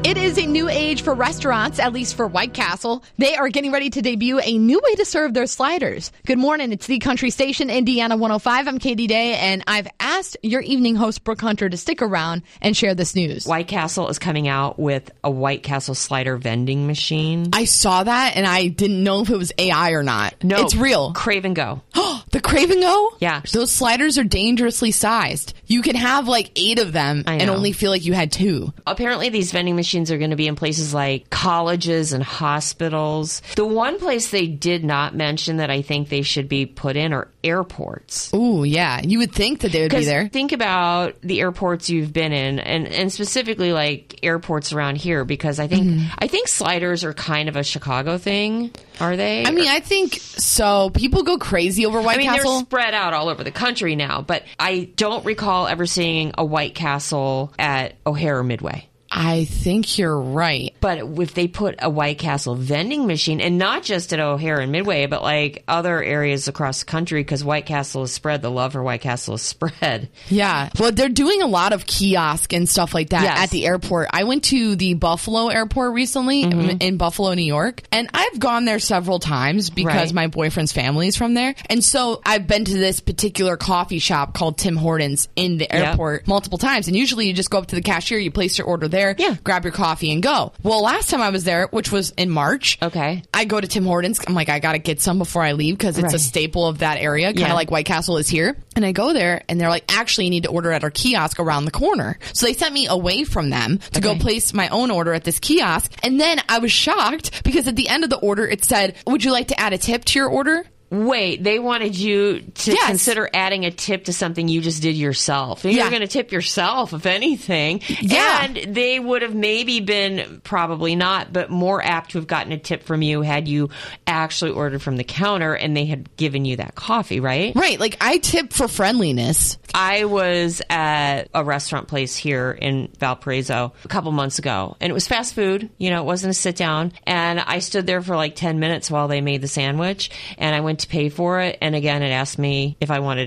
It is a new age for restaurants, at least for White Castle. They are getting ready to debut a new way to serve their sliders. Good morning. It's the Country Station, Indiana 105. I'm Katie Day, and I've asked your evening host, Brooke Hunter, to stick around and share this news. White Castle is coming out with a White Castle slider vending machine. I saw that, and I didn't know if it was AI or not. No. It's real. Crave and Go. The Crave and Go? Yeah. Those sliders are dangerously sized. You can have like 8 of them and only feel like you had 2. Apparently, these vending machines are going to be in places like colleges and hospitals. The one place they did not mention that I think they should be put in are airports. Ooh, yeah. You would think that they would be there. Think about the airports you've been in, and specifically like airports around here, because I think sliders are kind of a Chicago thing. Are they? I mean, I think so. People go crazy over White Castle. They're spread out all over the country now, but I don't recall ever seeing a White Castle at O'Hare or Midway. I think you're right. But if they put a White Castle vending machine, and not just at O'Hare and Midway, but like other areas across the country, because White Castle is spread, the love for White Castle is spread. Yeah. Well, they're doing a lot of kiosk and stuff like that at the airport. I went to the Buffalo airport recently in Buffalo, New York, and I've gone there several times because my boyfriend's family is from there. And so I've been to this particular coffee shop called Tim Hortons in the airport multiple times. And usually you just go up to the cashier, you place your order there, grab your coffee and go. Well, last time I was there, which was in March, I go to Tim Hortons. I'm like, I got to get some before I leave because it's a staple of that area, kind of like White Castle is here. And I go there and they're like, actually, you need to order at our kiosk around the corner. So they sent me away from them to go place my own order at this kiosk. And then I was shocked because at the end of the order, it said, would you like to add a tip to your order? Wait, they wanted you to consider adding a tip to something you just did yourself. You're going to tip yourself, if anything. Yeah. And they would have maybe been, probably not, but more apt to have gotten a tip from you had you actually ordered from the counter and they had given you that coffee, right? Right. Like, I tip for friendliness. I was at a restaurant place here in Valparaiso a couple months ago, and it was fast food. You know, it wasn't a sit down. And I stood there for like 10 minutes while they made the sandwich, and I went to pay for it, and again it asked me if I wanted